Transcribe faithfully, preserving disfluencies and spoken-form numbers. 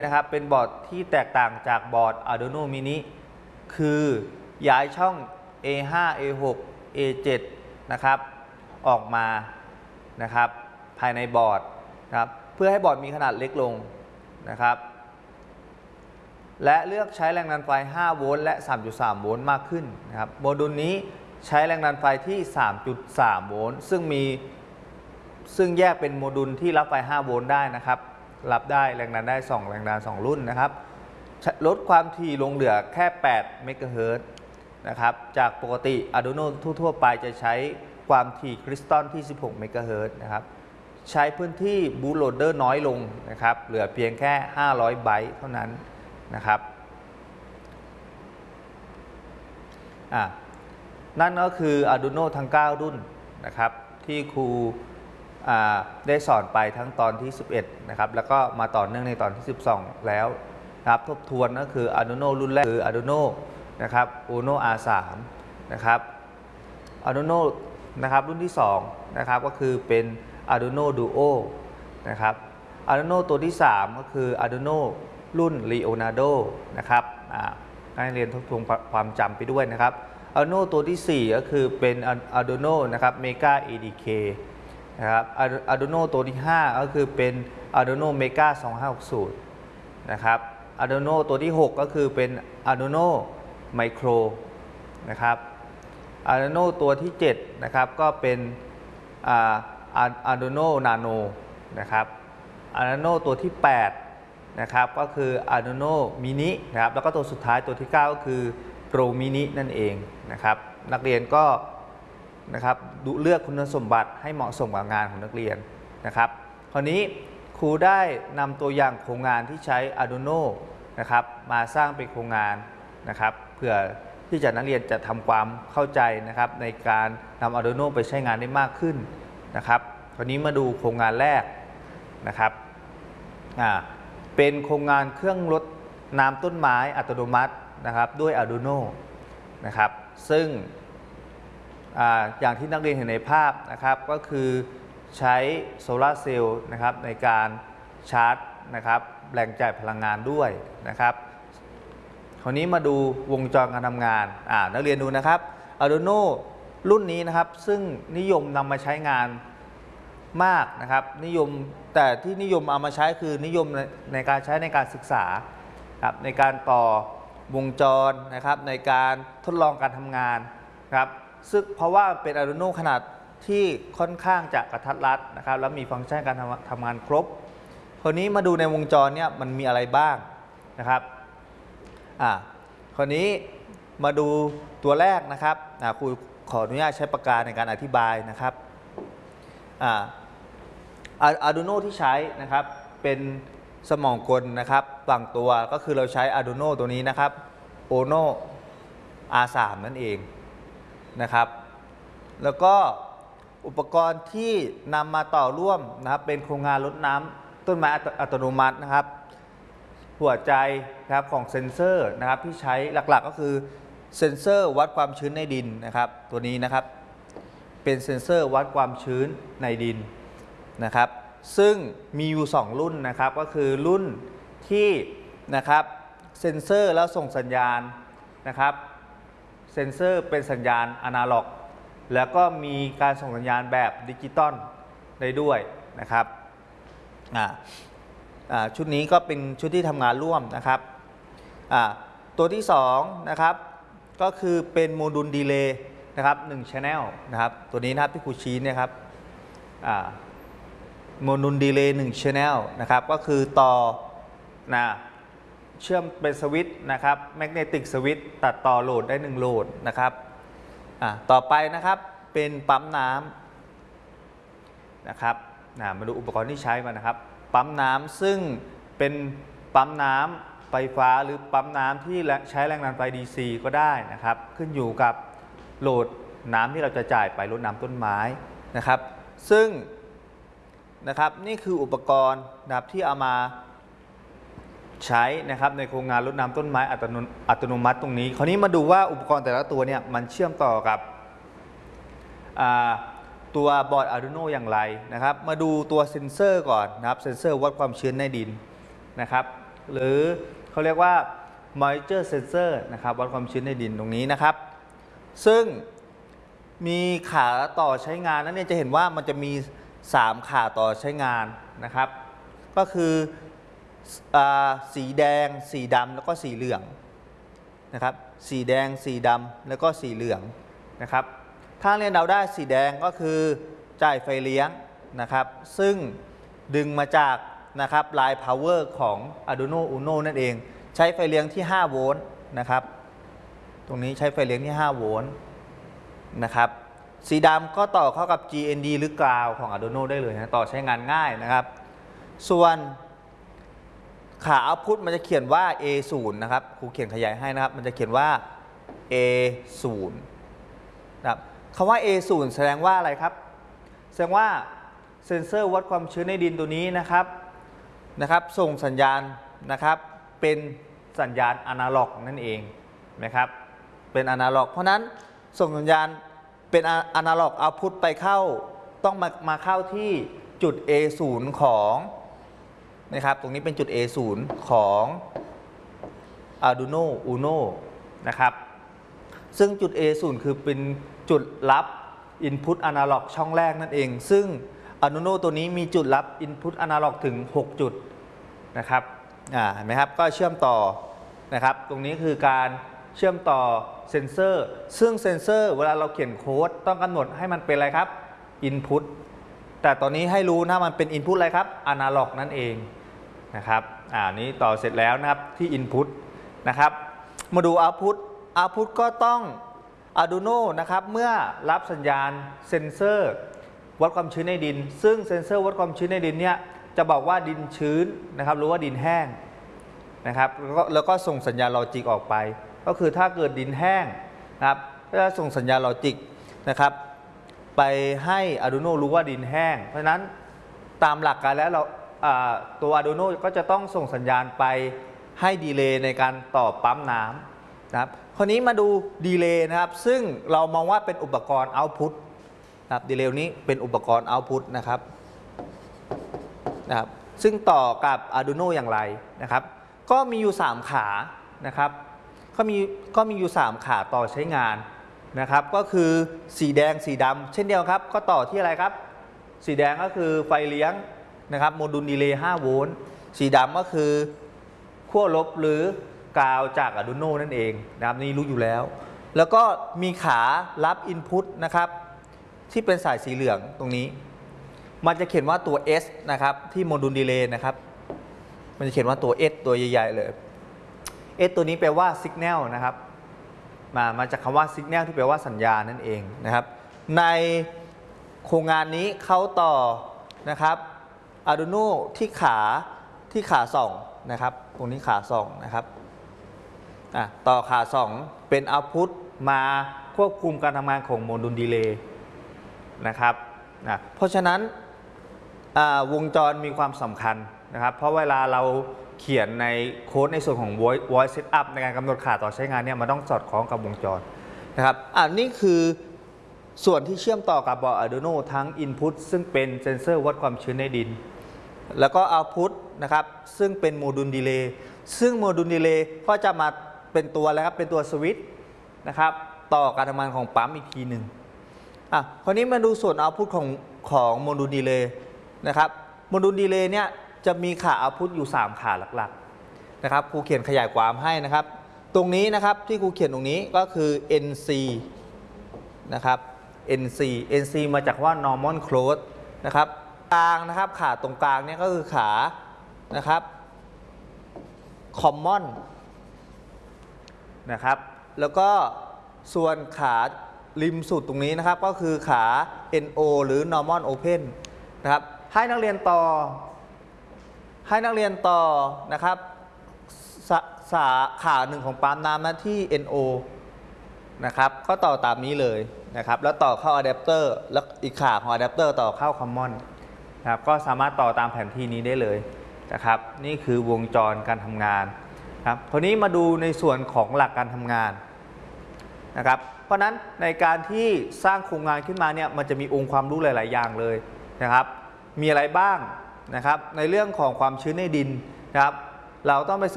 นะครับเป็นบอร์ดที่แตกต่างจากบอร์ด Arduino Mini คือย้ายช่อง เอ ห้า เอ หก เอ เจ็ด นะครับออกมานะครับภายในบอร์ดนะครับเพื่อให้บอร์ดมีขนาดเล็กลงนะครับและเลือกใช้แรงดันไฟ ห้า โวลต์และ สามจุดสาม โวลต์มากขึ้นนะครับโมดูลนี้ใช้แรงดันไฟที่ สามจุดสาม โวลต์ซึ่งมีซึ่งแยกเป็นโมดูลที่รับไฟ ห้า โวลต์ได้นะครับรับได้แรงดันได้สองแรงดันสองรุ่นนะครับลดความถี่ลงเหลือแค่ แปด เมกะเฮิรตซ์นะครับจากปกติ Arduino ทั่วๆไปจะใช้ความถี่คริสตัลที่ สิบหก เมกะเฮิรตซ์นะครับใช้พื้นที่บูตโหลดเดอร์น้อยลงนะครับเหลือเพียงแค่ ห้าร้อย ไบต์เท่านั้นนะครับอ่ะนั่นก็คือ Arduino ทั้ง เก้า รุ่นนะครับที่ครูได้สอนไปทั้งตอนที่ สิบเอ็ด นะครับแล้วก็มาต่อเนื่องในตอนที่ สิบสอง แล้วนะครับทบทวนก็คือ Arduino รุ่นแรกคือ Arduino นะครับ Uno อาร์ สาม นะครับ Arduino นะครับรุ่นที่สองนะครับก็คือเป็น Arduino Duo นะครับ Arduino ตัวที่สามก็คือ Arduino รุ่น Leonardo นะครับให้เรียนทบทวนความจำไปด้วยนะครับ Arduino ตัวที่สี่ก็คือเป็น Arduino นะครับ Mega เอ ดี เค นะครับ Arduino ตัวที่ห้าก็คือเป็น Arduino Mega สองพันห้าร้อยหกสิบนะครับ Arduino ตัวที่หกก็คือเป็น Arduino Micro นะครับ Arduino ตัวที่เจ็ดนะครับก็เป็น Arduino Nano นะครับ Arduino ตัวที่แปดนะครับก็คือ Arduino Mini นะครับแล้วก็ตัวสุดท้ายตัวที่เก้าก็คือ Pro Mini นั่นเองนะครับนักเรียนก็นะครับดูเลือกคุณสมบัติให้เหมาะสมกับงานของนักเรียนนะครับคราวนี้ครูได้นำตัวอย่างโครงงานที่ใช้ Arduino นะครับมาสร้างเป็นโครงงานนะครับเพื่อที่จะนักเรียนจะทำความเข้าใจนะครับในการนำ Arduino ไปใช้งานได้มากขึ้นนะครับคราวนี้มาดูโครงงานแรกนะครับอ่าเป็นโครงงานเครื่องรดน้ำต้นไม้อัตโนมัตินะครับด้วย Arduino นะครับซึ่ง อ, อย่างที่นักเรียนเห็นในภาพนะครับก็คือใช้โซลาร์เซลล์นะครับในการชาร์จนะครับแรงจ่ายพลังงานด้วยนะครับคราวนี้มาดูวงจรการทำงานอ่านักเรียนดูนะครับ Arduino รุ่นนี้นะครับซึ่งนิยมนำมาใช้งานมากนะครับนิยมแต่ที่นิยมเอามาใช้คือนิยมในในการใช้ในการศึกษาครับในการต่อวงจรนะครับในการทดลองการทำงานครับซึ่งเพราะว่าเป็น Arduino ขนาดที่ค่อนข้างจะกระทัดรัดนะครับแล้วมีฟังก์ชันการทำทำงานครบคราวนี้มาดูในวงจรเนี่ยมันมีอะไรบ้างนะครับอ่าคราวนี้มาดูตัวแรกนะครับอ่าครูขออนุญาตใช้ปากกาในการอธิบายนะครับอ่า Arduino ที่ใช้นะครับเป็นสมองกลนะครับฝั่งตัวก็คือเราใช้ Arduino ตัวนี้นะครับ Uno อาร์ สาม นั่นเองนะครับแล้วก็อุปกรณ์ที่นำมาต่อร่วมนะครับเป็นโครงงานรดน้ำต้นไม้อัตโนมัตินะครับหัวใจนะครับของเซ็นเซอร์นะครับที่ใช้หลักๆก็คือเซ็นเซอร์วัดความชื้นในดินนะครับตัวนี้นะครับเป็นเซ็นเซอร์วัดความชื้นในดินนะครับซึ่งมีอยู่สองรุ่นนะครับก็คือรุ่นที่นะครับเซ็นเซอร์แล้วส่งสัญญาณนะครับเซ็นเซอร์เป็นสัญญาณอนาล็อกแล้วก็มีการส่งสัญญาณแบบดิจิตอลได้ด้วยนะครับอ่าอ่าชุดนี้ก็เป็นชุดที่ทำงานร่วมนะครับอ่าตัวที่สองนะครับก็คือเป็นโมดูลดีเลย์นะครับหนึ่ง channel นะครับตัวนี้นะครับที่ครูชี้เนี่ยครับอ่าโมดูลดีเลย์หนึ่ง channel นะครับก็คือต่อนะเชื่อมเป็นสวิตช์นะครับแมกเนติกสวิตช์ตัดต่อโหลดได้หนึ่งโหลดนะครับอ่าต่อไปนะครับเป็นปั๊มน้ำนะครับนะมาดูอุปกรณ์ที่ใช้กันนะครับปั๊มน้ำซึ่งเป็นปั๊มน้ำไฟฟ้าหรือปั๊มน้ำที่ใช้แรงดันไฟ ดี ซี ก็ได้นะครับขึ้นอยู่กับโหลดน้ำที่เราจะจ่ายไปรดน้ำต้นไม้นะครับซึ่งนะครับนี่คืออุปกรณ์นะครับที่เอามาใช้นะครับในโครงงานรดน้ำต้นไม้อัตโนมัติตรงนี้คราวนี้มาดูว่าอุปกรณ์แต่ละตัวเนี่ยมันเชื่อมต่อกับตัวบอร์ด Arduino อย่างไรนะครับมาดูตัวเซ็นเซอร์ก่อนนะครับเซ็นเซอร์วัดความชื้นในดินนะครับหรือเขาเรียกว่า moisture sensor นะครับวัดความชื้นในดินตรงนี้นะครับซึ่งมีขาต่อใช้งานนั้นเนี่ยจะเห็นว่ามันจะมีสามขาต่อใช้งานนะครับก็คือสีแดงสีดำแล้วก็สีเหลืองนะครับสีแดงสีดำแล้วก็สีเหลืองนะครับถ้าเรียนเราได้สีแดงก็คือจ่ายไฟเลี้ยงนะครับซึ่งดึงมาจากนะครับไลน์ power ของ Arduino Uno นั่นเองใช้ไฟเลี้ยงที่ห้าโวลต์นะครับตรงนี้ใช้ไฟเลี้ยงที่ห้าโวลต์นะครับสีดำก็ต่อเข้ากับ จี เอ็น ดี หรือกราวของ Arduino ได้เลยนะต่อใช้งานง่ายนะครับส่วนขา output มันจะเขียนว่า เอ ศูนย์ นะครับครูเขียนขยายให้นะครับมันจะเขียนว่า เอ ศูนย์ นะครับคำว่า เอ ศูนย์ แสดงว่าอะไรครับแสดงว่าเซ็นเซอร์วัดความชื้นในดินตัวนี้นะครับนะครับส่งสัญญาณนะครับเป็นสัญญาณอนาล็อกนั่นเองนะครับเป็นอนาล็อกเพราะนั้นส่งสัญญาณเป็นอนาล็อกเอาพุทไปเข้าต้องมามาเข้าที่จุด เอ ศูนย์ ของนะครับตรงนี้เป็นจุด เอ ศูนย์ ของ Arduino Uno นะครับซึ่งจุด เอ ศูนย์ คือเป็นจุดรับ Input Analog ช่องแรกนั่นเองซึ่ง Arduino ตัวนี้มีจุดรับ Input Analog ถึงหกจุดนะครับอ่าเห็นไหมครับก็เชื่อมต่อนะครับตรงนี้คือการเชื่อมต่อเซนเซอร์ซึ่งเซนเซอร์เวลาเราเขียนโค้ดต้องกำหนดให้มันเป็นอะไรครับ Input แต่ตอนนี้ให้รู้นะมันเป็น Input อะไรครับ Analog นั่นเองนะครับอ่านี้ต่อเสร็จแล้วนะครับที่ Input นะครับมาดู Output Output ก็ต้อง Arduino นะครับเมื่อรับสัญญาณเซนเซอร์วัดความชื้นในดินซึ่งเซนเซอร์วัดความชื้นในดินเนี่ยจะบอกว่าดินชื้นนะครับหรือว่าดินแห้งนะครับแล้วก็แล้วก็ส่งสัญญาณลอจิกออกไปก็คือถ้าเกิดดินแห้งนะครับก็จะส่งสัญญาณลอจิกนะครับไปให้ Arduino รู้ว่าดินแห้งเพราะฉะนั้นตามหลักการแล้วเราตัว Arduino ก็จะต้องส่งสัญญาณไปให้ดีเลย์ในการต่อปั๊มน้ำนะครับคราวนี้มาดูดีเลย์นะครับซึ่งเรามองว่าเป็นอุปกรณ์ Output นะครับดีเลย์นี้เป็นอุปกรณ์ Output นะครับนะครับซึ่งต่อกับ Arduino อย่างไรนะครับก็มีอยู่สามขานะครับก็มีก็มีอยู่สามขาต่อใช้งานนะครับก็คือสีแดงสีดำเช่นเดียวครับก็ต่อที่อะไรครับสีแดงก็คือไฟเลี้ยงนะครับโมดูลดีเลย์ห้าโวลต์สีดำก็คือขั้วลบหรือกาวจาก Arduino นั่นเองนะครับนี่รู้อยู่แล้วแล้วก็มีขารับ Input นะครับที่เป็นสายสีเหลืองตรงนี้มันจะเขียนว่าตัว S นะครับที่โมดูลดีเลย์นะครับมันจะเขียนว่าตัว S ตัวใหญ่ๆเลย S ตัวนี้แปลว่า Signal นะครับมามาจากคำว่า Signal ที่แปลว่าสัญญาณนั่นเองนะครับในโครงงานนี้เขาต่อนะครับ Arduino ที่ขาที่ขาสองนะครับตรงนี้ขาสองนะครับอ่ะต่อขาสองเป็น Output มาควบคุมการทำงานของโมดูลดีเลย์นะครับนะเพราะฉะนั้นวงจรมีความสำคัญนะครับเพราะเวลาเราเขียนในโค้ดในส่วนของ voice voice setup ในการกำหนดขาต่อใช้งานเนี่ยมันต้องสอดคล้องกับวงจรนะครับอันนี้คือส่วนที่เชื่อมต่อกับบอร์ด Arduino ทั้ง Input ซึ่งเป็นเซนเซอร์วัดความชื้นในดินแล้วก็ Output นะครับซึ่งเป็นโมดูลดีเลย์ซึ่งโมดูลดีเลย์ก็จะมาเป็นตัวอะไรครับเป็นตัวสวิตช์นะครับต่อการทำงานของปั๊มอีกทีหนึ่งอ่ะคราวนี้มาดูส่วน Output ของของโมดูลดีเลย์นะครับโมดูลดีเลย์เนี่ยจะมีขา Output อยู่สามขาหลักๆนะครับครูเขียนขยายความให้นะครับตรงนี้นะครับที่ครูเขียนตรงนี้ก็คือ เอ็น ซี นะครับ เอ็น ซี เอ็น ซี มาจากว่า normal close นะครับกลางนะครับขาตรงกลางเนี่ยก็คือขานะครับ common นะครับแล้วก็ส่วนขาริมสุดตรงนี้นะครับก็คือขา เอ็น โอ หรือ normal open นะครับให้นักเรียนต่อให้นักเรียนต่อนะครับสสาขาหนึ่งของปั๊มน้ำนะที่ เอ็น โอ นะครับก็ต่อตามนี้เลยนะครับแล้วต่อเข้าอะแดปเตอร์แล้วอีกขาของอะแดปเตอร์ต่อเข้า common นะครับก็สามารถต่อตามแผนที่นี้ได้เลยนะครับนี่คือวงจรการทำงานครับคราวนี้มาดูในส่วนของหลักการทำงานนะครับเพราะนั้นในการที่สร้างโครงงานขึ้นมาเนี่ยมันจะมีองค์ความรู้หลายๆอย่างเลยนะครับมีอะไรบ้างนะครับในเรื่องของความชื้นในดินนะครับเราต้องไป